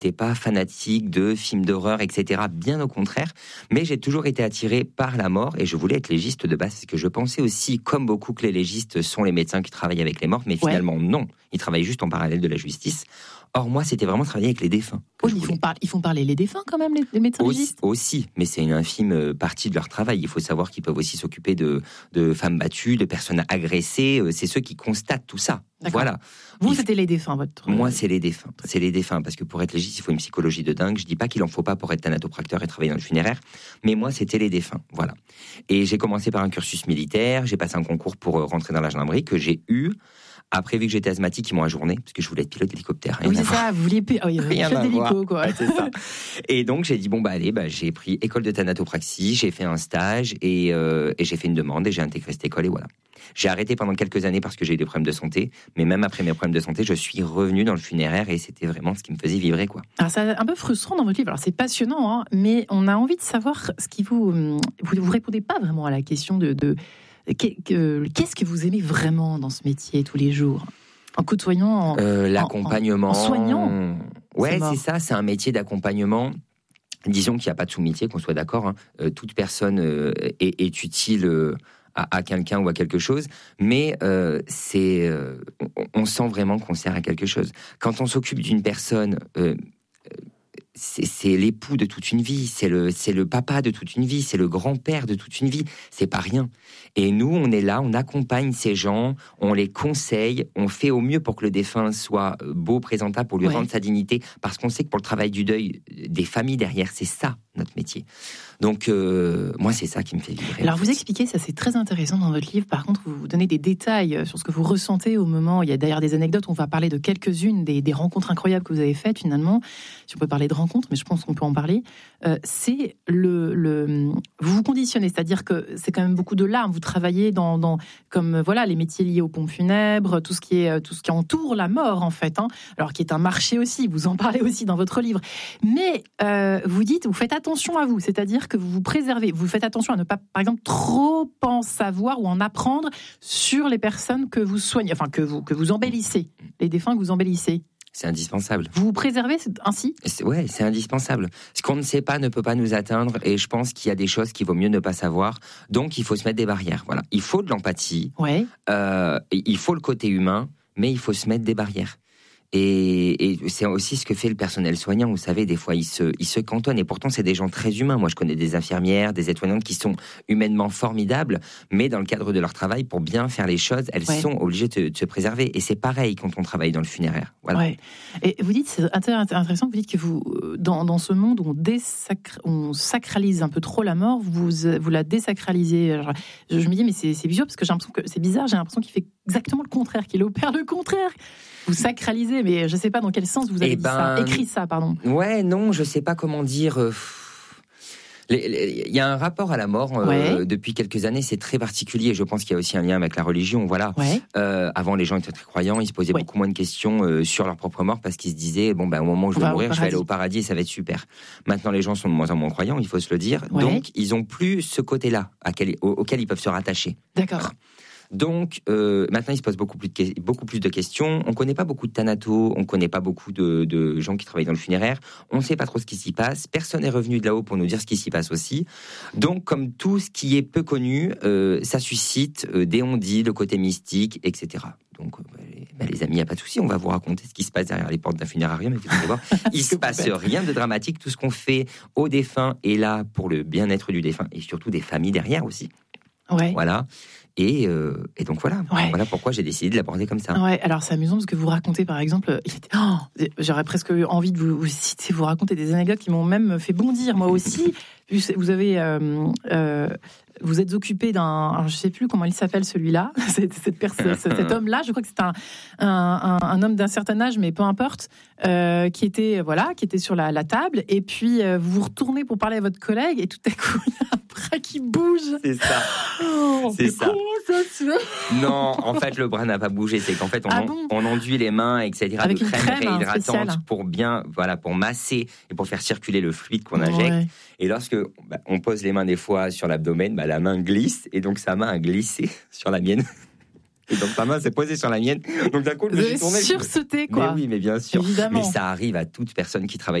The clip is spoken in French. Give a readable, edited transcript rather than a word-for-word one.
J'étais pas fanatique de films d'horreur, etc. Bien au contraire. Mais j'ai toujours été attiré par la mort et je voulais être légiste de base parce que je pensais aussi, comme beaucoup, que les légistes sont les médecins qui travaillent avec les morts. Mais finalement, non. Ils travaillent juste en parallèle de la justice. Or, moi, c'était vraiment travailler avec les défunts. Ils font parler les défunts quand même, les médecins légistes. Aussi, mais c'est une infime partie de leur travail. Il faut savoir qu'ils peuvent aussi s'occuper de femmes battues, de personnes agressées. C'est ceux qui constatent tout ça. D'accord. Voilà. Vous, c'était les défunts, votre... Moi, c'est les défunts. C'est les défunts, parce que pour être légiste, il faut une psychologie de dingue. Je dis pas qu'il en faut pas pour être thanatopracteur et travailler dans le funéraire, mais moi, c'était les défunts. Voilà. Et j'ai commencé par un cursus militaire. J'ai passé un concours pour rentrer dans la gendarmerie que j'ai eu. Après, vu que j'étais asthmatique, ils m'ont ajourné, parce que je voulais être pilote d'hélicoptère. Oui, c'est ça, vous vouliez pilote d'hélico, quoi. Ouais, c'est ça. Et donc, j'ai dit, j'ai pris école de thanatopraxie, j'ai fait un stage, et j'ai fait une demande, et j'ai intégré cette école, et voilà. J'ai arrêté pendant quelques années parce que j'ai eu des problèmes de santé, mais même après mes problèmes de santé, je suis revenu dans le funéraire, et c'était vraiment ce qui me faisait vibrer, quoi. Alors, c'est un peu frustrant dans votre livre, alors c'est passionnant, hein, mais on a envie de savoir ce qui vous répondez pas vraiment à la question de qu'est-ce que vous aimez vraiment dans ce métier tous les jours, en côtoyant, l'accompagnement, en soignant. Ouais, c'est ça, c'est un métier d'accompagnement. Disons qu'il n'y a pas de sous-métier, qu'on soit d'accord. Hein. Toute personne est utile à quelqu'un ou à quelque chose, mais on sent vraiment qu'on sert à quelque chose. Quand on s'occupe d'une personne, c'est l'époux de toute une vie, c'est le papa de toute une vie, c'est le grand-père de toute une vie, c'est pas rien. Et nous, on est là, on accompagne ces gens, on les conseille, on fait au mieux pour que le défunt soit beau, présentable, pour lui rendre sa dignité, parce qu'on sait que pour le travail du deuil, des familles derrière, c'est ça notre métier. Donc, moi, c'est ça qui me fait vibrer. Alors, vous expliquez, ça c'est très intéressant dans votre livre, par contre, vous donnez des détails sur ce que vous ressentez au moment, il y a d'ailleurs des anecdotes, on va parler de quelques-unes des rencontres incroyables que vous avez faites finalement, si on peut parler de rencontres, mais je pense qu'on peut en parler, c'est vous vous conditionnez, c'est-à-dire que c'est quand même beaucoup de larmes, vous travaillez dans comme voilà, les métiers liés aux pompes funèbres, tout ce qui entoure la mort en fait, hein, alors qui est un marché aussi, vous en parlez aussi dans votre livre, mais vous dites, vous faites attention à vous, c'est-à-dire que vous vous préservez, vous faites attention à ne pas, par exemple, trop en savoir ou en apprendre sur les personnes que vous soignez, enfin que vous embellissez, les défunts que vous embellissez. C'est indispensable. Vous vous préservez ainsi ? Ouais, c'est indispensable. Ce qu'on ne sait pas ne peut pas nous atteindre, et je pense qu'il y a des choses qu'il vaut mieux ne pas savoir. Donc, il faut se mettre des barrières. Voilà, il faut de l'empathie. Ouais. Il faut le côté humain, mais il faut se mettre des barrières. Et c'est aussi ce que fait le personnel soignant. Vous savez, des fois, ils se cantonnent. Et pourtant, c'est des gens très humains. Moi, je connais des infirmières, des aides-soignantes qui sont humainement formidables, mais dans le cadre de leur travail, pour bien faire les choses, elles sont obligées de se préserver. Et c'est pareil quand on travaille dans le funéraire. Voilà. Ouais. Et vous dites, c'est intéressant, vous dites que vous, dans ce monde où on sacralise un peu trop la mort, vous la désacralisez. Alors, je me dis, mais c'est bizarre, parce que j'ai l'impression que c'est bizarre, j'ai l'impression qu'il fait exactement le contraire, qu'il opère le contraire. Vous sacralisez, mais je ne sais pas dans quel sens vous avez écrit ça, pardon. Ouais, non, je ne sais pas comment dire. Il y a un rapport à la mort depuis quelques années, c'est très particulier. Je pense qu'il y a aussi un lien avec la religion. Voilà. Ouais. Avant, les gens étaient très croyants, ils se posaient beaucoup moins de questions sur leur propre mort parce qu'ils se disaient au moment où je vais mourir, je vais aller au paradis et ça va être super. Maintenant, les gens sont de moins en moins croyants, il faut se le dire. Ouais. Donc, ils n'ont plus ce côté-là auquel ils peuvent se rattacher. D'accord. Voilà. Donc, maintenant, ils se posent beaucoup plus de questions. On ne connaît pas beaucoup de thanatos, on ne connaît pas beaucoup de gens qui travaillent dans le funéraire. On ne sait pas trop ce qui s'y passe. Personne n'est revenu de là-haut pour nous dire ce qui s'y passe aussi. Donc, comme tout ce qui est peu connu, ça suscite des on-dit, le côté mystique, etc. Donc, les amis, il n'y a pas de souci, on va vous raconter ce qui se passe derrière les portes d'un funérarium. Il ne se passe rien de dramatique. Tout ce qu'on fait aux défunts est là pour le bien-être du défunt et surtout des familles derrière aussi. Ouais. Voilà. Et donc voilà, voilà pourquoi j'ai décidé de l'aborder comme ça. Ouais, alors c'est amusant parce que vous racontez par exemple, j'aurais presque eu envie de vous citer, vous raconter des anecdotes qui m'ont même fait bondir moi aussi. Vous avez, vous êtes occupé d'un, je sais plus comment il s'appelle celui-là, cet homme-là, je crois que c'est un homme d'un certain âge, mais peu importe, qui était sur la table, et puis vous vous retournez pour parler à votre collègue, et tout à coup il y a un bras qui bouge. C'est ça. C'est ça. Comment ça se fait ? Non, en fait le bras n'a pas bougé, c'est qu'en fait on enduit les mains, etc. Avec de crème réhydratante spéciale. pour masser et pour faire circuler le fluide qu'on injecte. Ouais. Et lorsque on pose les mains des fois sur l'abdomen, la main glisse, et donc sa main a glissé sur la mienne. Et donc sa main s'est posée sur la mienne. Donc d'un coup, je me suis tourné. Sursauté, quoi. Mais oui, mais bien sûr. Évidemment. Mais ça arrive à toute personne qui travaille